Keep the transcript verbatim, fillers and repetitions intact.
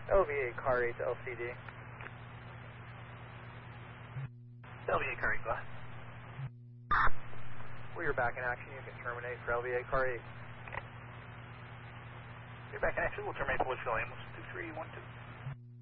L V eight car eight to L C D. L V eight car eight, go ahead. Where you're back in action, you can terminate for L V eight car eight. You're back in action, we'll terminate for what's going on. two three one two.